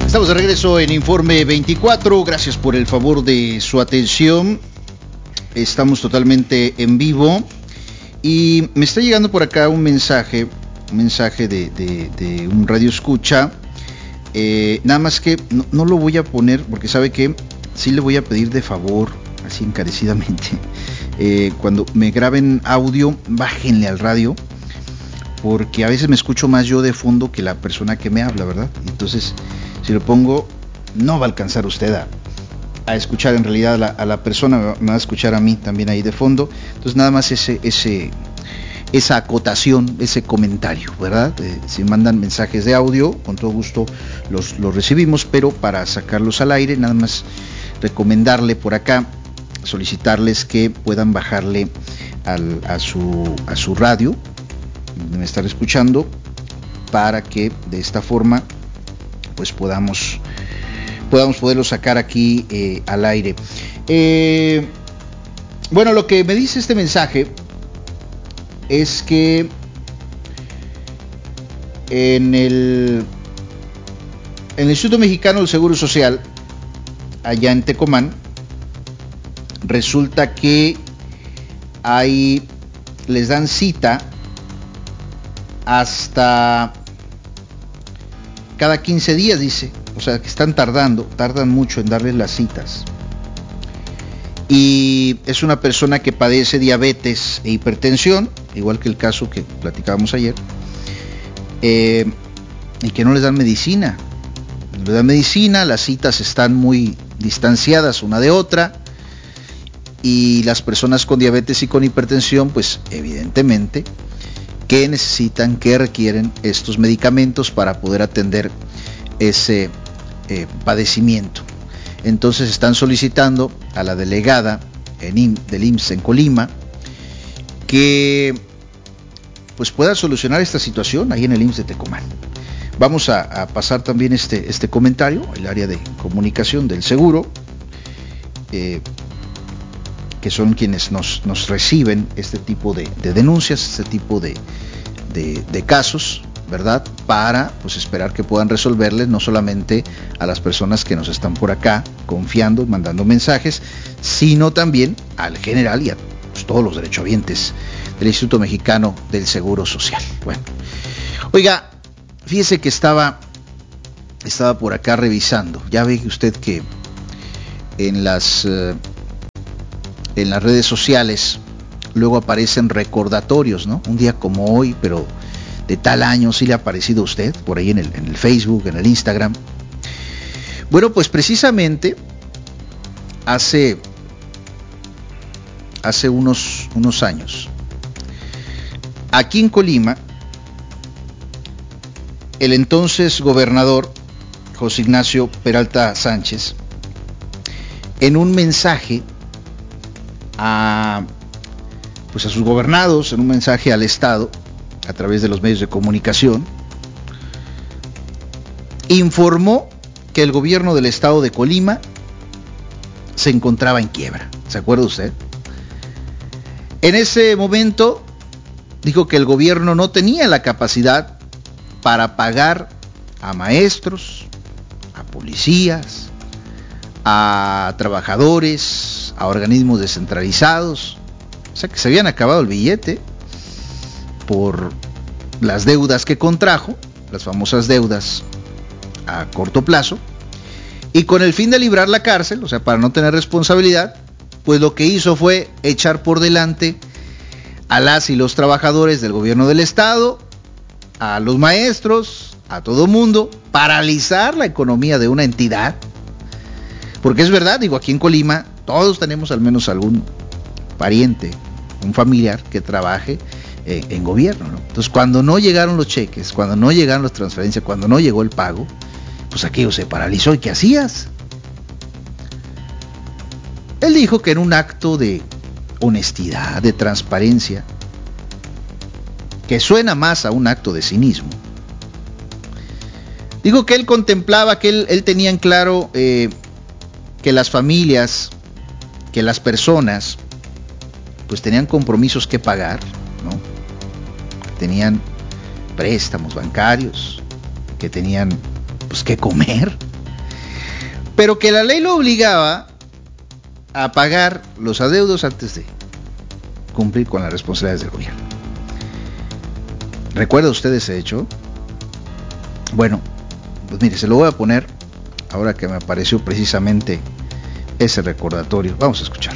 Estamos de regreso en Informe 24. Gracias por el favor de su atención. Estamos totalmente en vivo. Y me está llegando por acá un mensaje de un radio escucha. Nada más que no lo voy a poner porque sabe que sí le voy a pedir de favor, así encarecidamente. Cuando me graben audio, bájenle al radio. Porque a veces me escucho más yo de fondo que la persona que me habla, ¿verdad? Entonces, si lo pongo, no va a alcanzar usted a escuchar en realidad a la persona, me va a escuchar a mí también ahí de fondo. Entonces nada más esa acotación, ese comentario, ¿verdad? Si mandan mensajes de audio, con todo gusto los recibimos, pero para sacarlos al aire, nada más recomendarle por acá, solicitarles que puedan bajarle a su radio, de estar escuchando, para que de esta forma pues podamos poderlo sacar aquí al aire. Bueno, lo que me dice este mensaje es que en el Instituto Mexicano del Seguro Social, allá en Tecomán, resulta que les dan cita hasta cada 15 días, dice. O sea, que tardan mucho en darles las citas. Y es una persona que padece diabetes e hipertensión, igual que el caso que platicábamos ayer, y que no les dan medicina. No les dan medicina, las citas están muy distanciadas una de otra, y las personas con diabetes y con hipertensión, pues evidentemente que necesitan, que requieren estos medicamentos para poder atender ese padecimiento. Entonces están solicitando a la delegada del IMSS en Colima que pues pueda solucionar esta situación ahí en el IMSS de Tecomán. Vamos a pasar también este comentario, el área de comunicación del seguro, que son quienes nos reciben este tipo de denuncias, este tipo de casos, ¿verdad? Para pues esperar que puedan resolverles no solamente a las personas que nos están por acá confiando, mandando mensajes, sino también al general y a pues, todos los derechohabientes del Instituto Mexicano del Seguro Social. Bueno, oiga, fíjese que estaba por acá revisando. Ya ve usted que en las redes sociales luego aparecen recordatorios, ¿no? Un día como hoy, pero de tal año. ¿Sí le ha aparecido a usted por ahí en el Facebook, en el Instagram? Bueno, pues precisamente hace unos años, aquí en Colima, el entonces gobernador José Ignacio Peralta Sánchez, en un mensaje a sus gobernados, en un mensaje al Estado, a través de los medios de comunicación, informó que el gobierno del estado de Colima se encontraba en quiebra. ¿Se acuerda usted? En ese momento dijo que el gobierno no tenía la capacidad para pagar a maestros, a policías, a trabajadores, a organismos descentralizados. O sea que se habían acabado el billete por las deudas que contrajo, las famosas deudas a corto plazo, y con el fin de librar la cárcel, o sea, para no tener responsabilidad, pues lo que hizo fue echar por delante a las y los trabajadores del gobierno del estado, a los maestros, a todo mundo, paralizar la economía de una entidad, porque es verdad, digo, aquí en Colima todos tenemos al menos algún pariente, un familiar que trabaje en gobierno, ¿no? Entonces, cuando no llegaron los cheques, cuando no llegaron las transferencias, cuando no llegó el pago, pues aquello se paralizó. ¿Y qué hacías? Él dijo que en un acto de honestidad, de transparencia, que suena más a un acto de cinismo, dijo que él contemplaba, que él tenía en claro que las familias, que las personas, pues tenían compromisos que pagar, ¿no? Que tenían préstamos bancarios, que tenían pues que comer, pero que la ley lo obligaba a pagar los adeudos antes de cumplir con las responsabilidades del gobierno. ¿Recuerda usted ese hecho? Bueno, pues mire, se lo voy a poner ahora que me apareció precisamente ese recordatorio. Vamos a escuchar.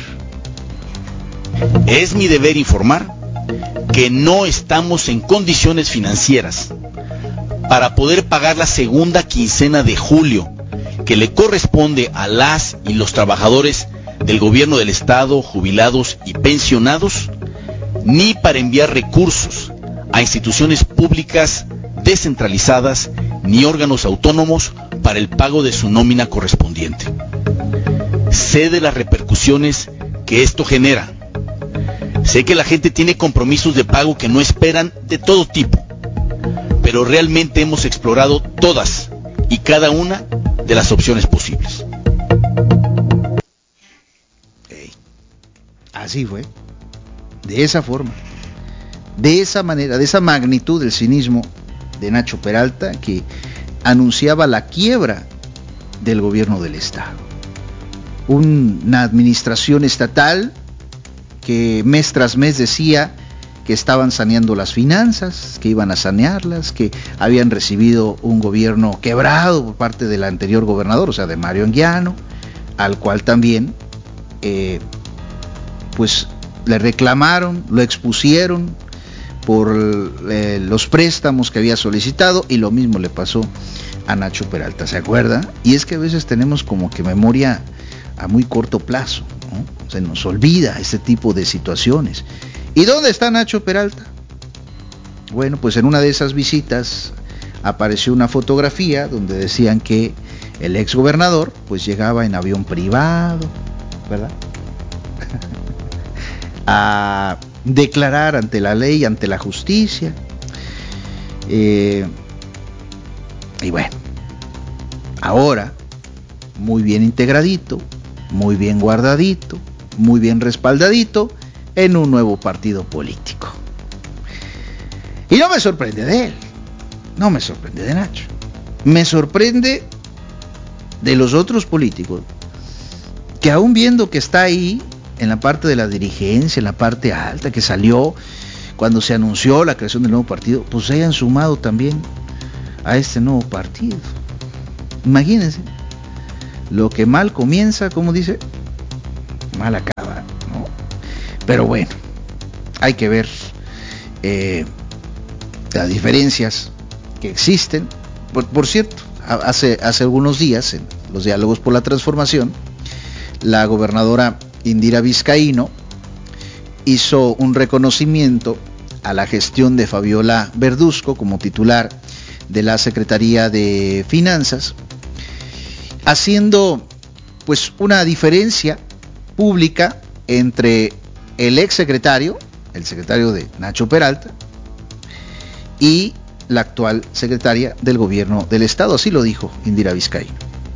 Es mi deber informar que no estamos en condiciones financieras para poder pagar la segunda quincena de julio que le corresponde a las y los trabajadores del gobierno del estado, jubilados y pensionados, ni para enviar recursos a instituciones públicas descentralizadas ni órganos autónomos para el pago de su nómina correspondiente. Sé de las repercusiones que esto genera. Sé que la gente tiene compromisos de pago que no esperan de todo tipo, pero realmente hemos explorado todas y cada una de las opciones posibles. Así fue, de esa forma, de esa manera, de esa magnitud del cinismo de Nacho Peralta, que anunciaba la quiebra del gobierno del estado. Una administración estatal que mes tras mes decía que estaban saneando las finanzas, que iban a sanearlas, que habían recibido un gobierno quebrado por parte del anterior gobernador, o sea, de Mario Anguiano, al cual también pues le reclamaron, lo expusieron por los préstamos que había solicitado, y lo mismo le pasó a Nacho Peralta, ¿se acuerda? Y es que a veces tenemos como que memoria a muy corto plazo, ¿no? Se nos olvida este tipo de situaciones. ¿Y dónde está Nacho Peralta? Bueno, pues en una de esas visitas apareció una fotografía donde decían que el ex gobernador pues llegaba en avión privado, ¿verdad? A declarar ante la ley, ante la justicia. Y bueno, ahora, muy bien integradito, muy bien guardadito, muy bien respaldadito en un nuevo partido político. Y no me sorprende de él, no me sorprende de Nacho, me sorprende de los otros políticos que, aún viendo que está ahí en la parte de la dirigencia, en la parte alta, que salió cuando se anunció la creación del nuevo partido, pues se hayan sumado también a este nuevo partido. Imagínense, lo que mal comienza, como dice, mal acaba, ¿no? Pero bueno, hay que ver las diferencias que existen. Por cierto, hace algunos días, en los diálogos por la transformación, la gobernadora Indira Vizcaíno hizo un reconocimiento a la gestión de Fabiola Verduzco como titular de la Secretaría de Finanzas, haciendo pues una diferencia pública entre el ex secretario, el secretario de Nacho Peralta, y la actual secretaria del gobierno del estado. Así lo dijo Indira Vizcaíno.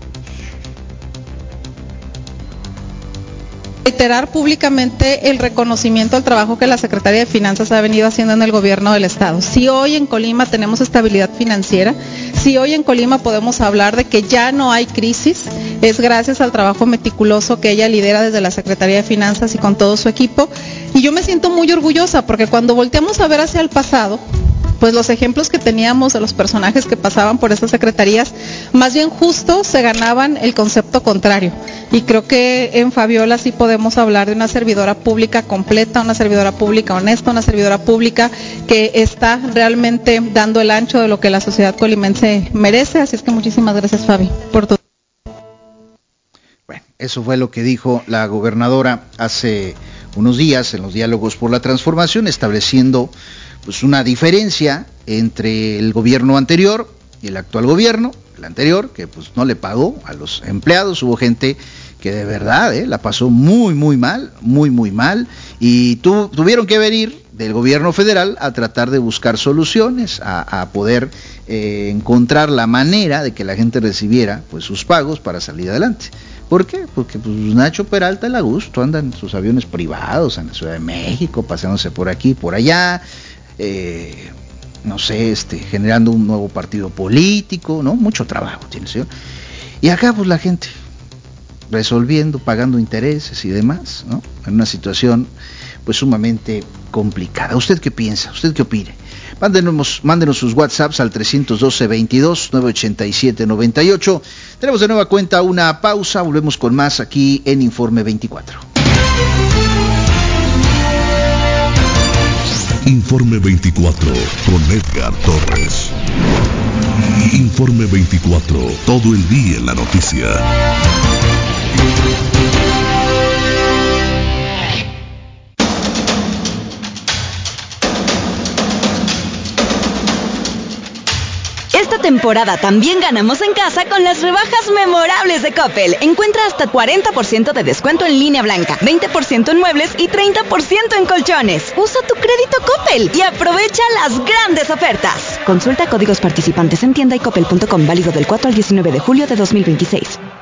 Reiterar públicamente el reconocimiento al trabajo que la Secretaría de Finanzas ha venido haciendo en el gobierno del estado. Si hoy en Colima tenemos estabilidad financiera, si hoy en Colima podemos hablar de que ya no hay crisis, es gracias al trabajo meticuloso que ella lidera desde la Secretaría de Finanzas y con todo su equipo. Y yo me siento muy orgullosa porque cuando volteamos a ver hacia el pasado, pues los ejemplos que teníamos de los personajes que pasaban por estas secretarías, más bien justo se ganaban el concepto contrario. Y creo que en Fabiola sí podemos hablar de una servidora pública completa, una servidora pública honesta, una servidora pública que está realmente dando el ancho de lo que la sociedad colimense merece. Así es que muchísimas gracias, Fabi, por tu... Bueno, eso fue lo que dijo la gobernadora hace unos días en los diálogos por la transformación, estableciendo pues una diferencia entre el gobierno anterior y el actual gobierno. El anterior, que pues no le pagó a los empleados, hubo gente que de verdad la pasó muy mal, muy mal, y tuvieron que venir del gobierno federal a tratar de buscar soluciones, a poder encontrar la manera de que la gente recibiera pues sus pagos para salir adelante. ¿Por qué? Porque pues Nacho Peralta a gusto anda en sus aviones privados en la Ciudad de México, paseándose por aquí, por allá, no sé, generando un nuevo partido político, ¿no? Mucho trabajo tiene el señor. Y acá pues la gente resolviendo, pagando intereses y demás, ¿no? En una situación pues sumamente complicada. ¿Usted qué piensa? ¿Usted qué opine? Mándenos sus WhatsApps al 312-22-987-98. Tenemos de nueva cuenta una pausa, volvemos con más aquí en Informe 24. Informe 24 con Edgar Torres. Informe 24, todo el día en la noticia. Esta temporada también ganamos en casa con las rebajas memorables de Coppel. Encuentra hasta 40% de descuento en línea blanca, 20% en muebles y 30% en colchones. Usa tu crédito Coppel y aprovecha las grandes ofertas. Consulta códigos participantes en tienda y coppel.com, válido del 4 al 19 de julio de 2026.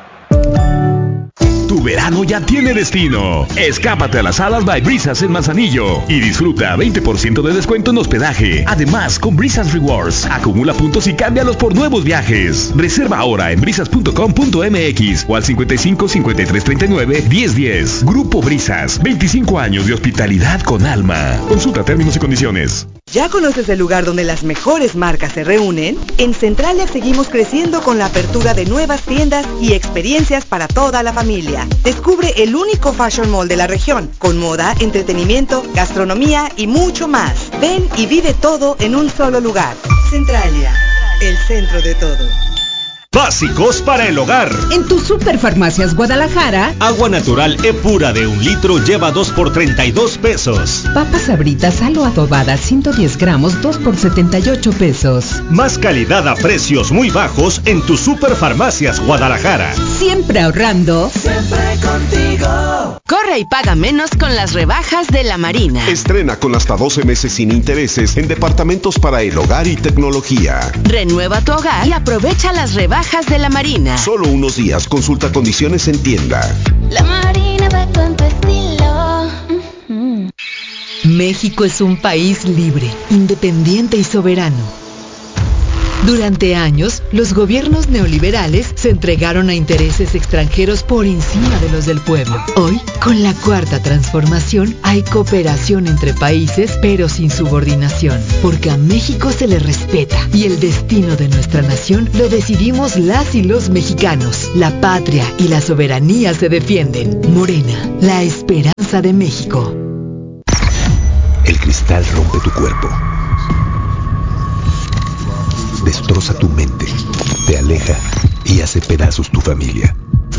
Tu verano ya tiene destino. Escápate a las Salas by Brisas en Manzanillo y disfruta 20% de descuento en hospedaje. Además, con Brisas Rewards, acumula puntos y cámbialos por nuevos viajes. Reserva ahora en brisas.com.mx o al 55 53 39 1010. Grupo Brisas, 25 años de hospitalidad con alma. Consulta términos y condiciones. ¿Ya conoces el lugar donde las mejores marcas se reúnen? En Centralia seguimos creciendo con la apertura de nuevas tiendas y experiencias para toda la familia. Descubre el único fashion mall de la región, con moda, entretenimiento, gastronomía y mucho más. Ven y vive todo en un solo lugar. Centralia, el centro de todo. Básicos para el hogar. En tu Superfarmacias Guadalajara, Agua natural E-Pura de 1 litro lleva 2 por 32 pesos. papas Sabritas Salo adobadas 110 gramos 2 por 78 pesos. Más calidad a precios muy bajos en tu Superfarmacias Guadalajara. Siempre ahorrando. Siempre contigo. Corre y paga menos con las rebajas de La Marina. Estrena con hasta 12 meses sin intereses en departamentos para el hogar y tecnología. Renueva tu hogar y aprovecha las rebajas de La Marina. Solo unos días, consulta condiciones en tienda. La Marina va con tu estilo. México es un país libre, independiente y soberano. Durante años, los gobiernos neoliberales se entregaron a intereses extranjeros por encima de los del pueblo. Hoy, con la Cuarta Transformación, hay cooperación entre países, pero sin subordinación, porque a México se le respeta y el destino de nuestra nación lo decidimos las y los mexicanos. La patria y la soberanía se defienden. Morena, la esperanza de México. El cristal rompe tu cuerpo. Destroza tu mente, te aleja y hace pedazos tu familia.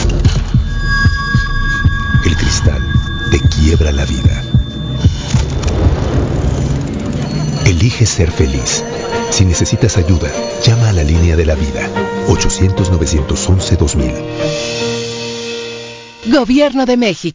El cristal te quiebra la vida. Elige ser feliz. Si necesitas ayuda, llama a la línea de la vida, 800-911-2000. Gobierno de México.